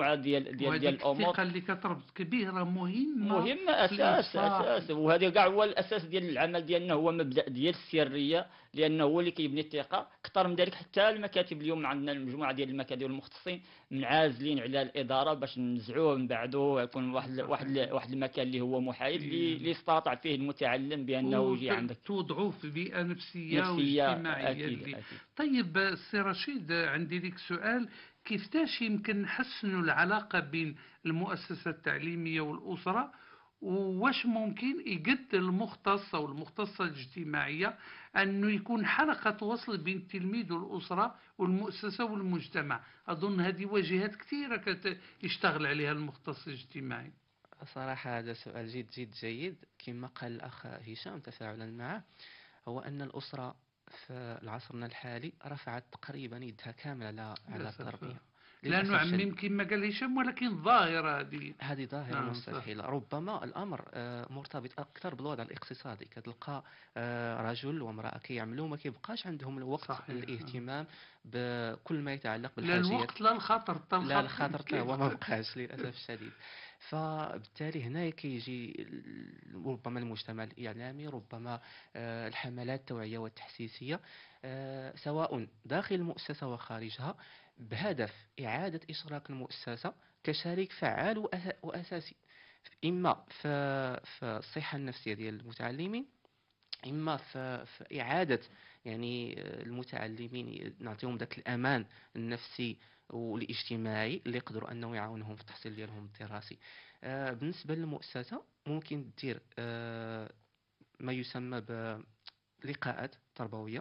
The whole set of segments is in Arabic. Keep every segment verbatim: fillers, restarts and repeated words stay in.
مجموعه ديال ديال ديال وهذيك الامور الثقة اللي كتربطك به راه مهمة مهمة، في أساس الإصلاح. أساس، وهذا كاع هو الأساس ديال العمل ديالنا، هو مبدأ ديال السرية، لأنه هو اللي كيبني الثقة أكثر من ذلك. حتى المكاتب اليوم عندنا مجموعة ديال المكاتب المختصين منعزلين على الإدارة باش ننزعوه من بعده، يكون واحد واحد صحيح. واحد المكان اللي هو محايد، اللي إيه. اللي يستطيع فيه المتعلم بأنه يجي عندك وتوضعوه في بيئة نفسية نفسية. واجتماعية أكيد اللي. أكيد. طيب سي رشيد، عندي لك سؤال. كيفاش يمكن نحسنوا العلاقة بين المؤسسة التعليمية والأسرة؟ وواش ممكن يقد المختص أو المختصة الاجتماعية أنه يكون حلقة وصل بين التلميذ والأسرة والمؤسسة والمجتمع؟ أظن هذه واجهات كثيرة كت- يشتغل عليها المختص الاجتماعي. صراحة هذا سؤال جد جد جيد. كما قال الأخ هشام تفاعلا معه، هو أن الأسرة في عصرنا الحالي رفعت تقريبا يدها كامل على على للأسف. التربية، لا للأسف نعمم الشديد. كما قال هشام، ولكن ظاهرة هذه. هذه ظاهرة نعم صح. مستفحلة. ربما الأمر آه، مرتبط أكثر بالوضع الاقتصادي. كتلقى آه، رجل وامرأة كيعملوا، ما كيبقاش عندهم الوقت صحيح. للاهتمام بكل ما يتعلق لا بالحاجيات. الوقت لا الخطر، حتى لا الخطر الخاطر حتى هو ما كيف. بقاش للأسف الشديد. فبالتالي هنا كيجي ال- ربما المجتمع الإعلامي، ربما آه، الحملات التوعية والتحسيسية، آه، سواء داخل المؤسسة وخارجها، بهدف إعادة إشراك المؤسسة كشريك فعال وأس- وأساسي، إما في في الصحة النفسية ديال المتعلمين، إما في, في إعادة يعني آه، المتعلمين نعطيهم ذاك الأمان النفسي والاجتماعي اللي يقدروا أنه يعاونهم في التحصيل ديالهم الدراسي. آه، بالنسبة للمؤسسة ممكن دير آه، ما يسمى بلقاءات تربوية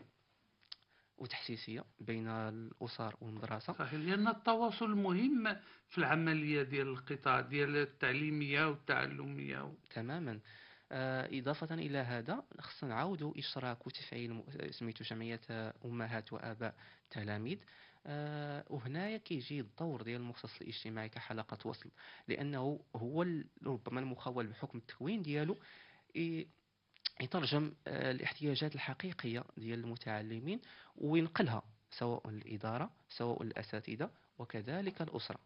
وتحسيسية بين الأسر والمدرسة. صحيح، لأن التواصل مهم في العملية ديال القطاع ديال التعليمية والتعلمية. تماما. آه، إضافة إلى هذا خصنا نعاودوا إشراك وتفعيل م- سميتو جمعية آه، أمهات وآباء التلاميذ. آه، وهنايا كيجي الدور ديال المختص الاجتماعي كحلقة وصل، لأنه هو ال- ربما المخول بحكم التكوين ديالو ي- يترجم آه، الاحتياجات الحقيقية ديال المتعلمين وينقلها سواء الإدارة سواء الأساتذة وكذلك الأسرة.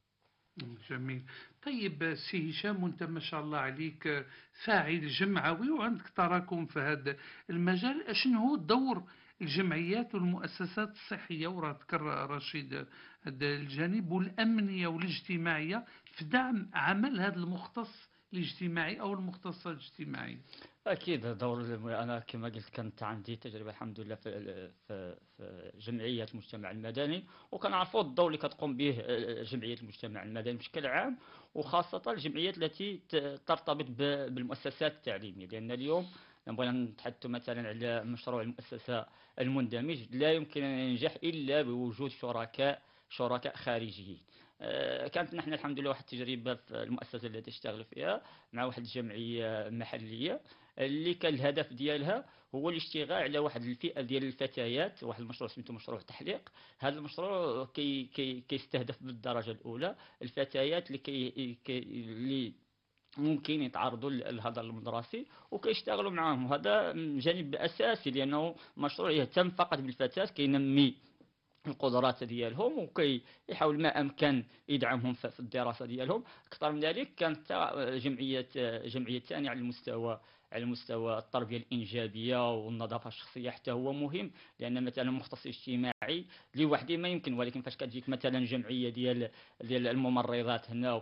جميل. طيب سي هشام، وانت ما شاء الله عليك فاعل جمعوي وعندك تراكم في هذا المجال، اشنو هو دور الجمعيات والمؤسسات الصحية، وراه ذكر رشيد هذا الجانب، والأمنية والاجتماعية في دعم عمل هذا المختص الاجتماعي أو المختصة الاجتماعية؟ أكيد دور الم- أنا كما قلت كانت عندي تجربة الحمد لله في في في جمعية المجتمع المدني، وكنعرفوا الدور اللي كتقوم به آه، جمعية المجتمع المدني بشكل عام، وخاصة الجمعيات التي ت- ترتبط ب- بالمؤسسات التعليمية. لأن اليوم لما بغينا نتحدث مثلا على مشروع المؤسسة المندمج، لا يمكن أن ينجح إلا بوجود شركاء شركاء خارجيين. آه، كانت نحن الحمد لله واحد التجربة في المؤسسة التي اشتغل فيها مع واحد الجمعية محلية، اللي كان الهدف ديالها هو الاشتغال على واحد الفئة ديال الفتيات، واحد المشروع سميتو مشروع تحليق. هذا المشروع كي كي كيستهدف بالدرجة الأولى الفتيات اللي كي كي اللي ممكن يتعرضوا للهدر المدرسي وكيشتغلوا معاهم. وهذا جانب أساسي، لأنه مشروع يهتم فقط بالفتاة، كينمي القدرات ديالهم وكيحاول ما امكن يدعمهم في في الدراسه ديالهم. اكثر من ذلك كانت جمعيه جمعيه ثانيه على المستوى على مستوى التربيه الانجابيه والنظافه الشخصيه، حتى هو مهم. لان مثلا مختص اجتماعي لوحده ما يمكن، ولكن فاش كتجيك مثلا جمعيه ديال ديال الممرضات هنا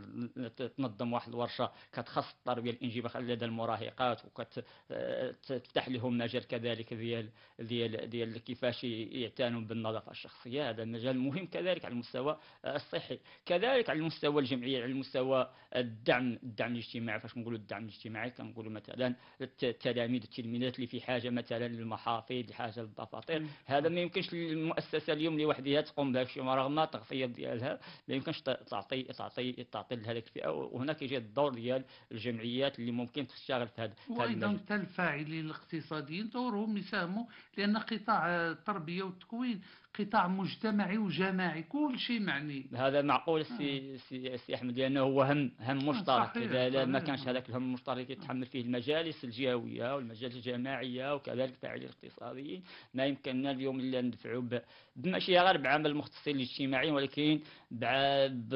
وكتنظم واحد الورشه كتخص التربيه الانجابيه لدى المراهقات، وكتفتح لهم مجال كذلك ديال ديال ديال كيفاش يعتنوا بالنظافه الشخصيه. هذا مجال مهم كذلك على المستوى الصحي. كذلك على المستوى الجمعي، على المستوى الدعم الدعم الاجتماعي. فاش نقولوا الدعم الاجتماعي كنقولوا مثلا التلاميذ التلميذات اللي في حاجه مثلا للمحافظ، حاجه للدفاتر. مم. هذا ما يمكنش المؤسسه اليوم لوحدها تقوم بهذا الشيء، رغم التغطيه ديالها ما يمكنش تعطي تعطي تعطي لهذيك الفئه. وهنا كيجي الدور ديال الجمعيات اللي ممكن تشتغل في هذا في هذا وأيضا المجال. حتى الفاعلين الاقتصاديين دورهم يساهموا، لأن قطاع التربية والتكوين قطاع مجتمعي وجماعي، كل شيء معني. هذا معقول آه. سي سي سي احمد، لانه هو هم هم آه، مشترك. صحيح اذا لا ما صحيح. كانش هذاك الهم المشترك آه. يتحمل فيه المجالس الجهويه والمجالس الجماعيه وكذلك الفاعلين الاقتصاديين، ما يمكننا اليوم الا ندفعوا ب- ماشي غير بعمل المختصين الاجتماعيين، ولكن بع-